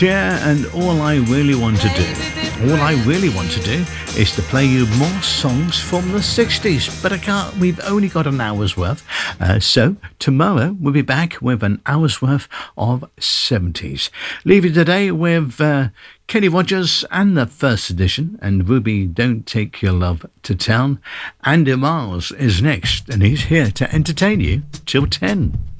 Yeah, and all I really want to do is to play you more songs from the 60s, but I can't, we've only got an hour's worth. So tomorrow we'll be back with an hour's worth of 70s. Leave you today with Kenny Rogers and the first edition, and Ruby, Don't Take Your Love to Town. Andy Miles is next, and he's here to entertain you till 10.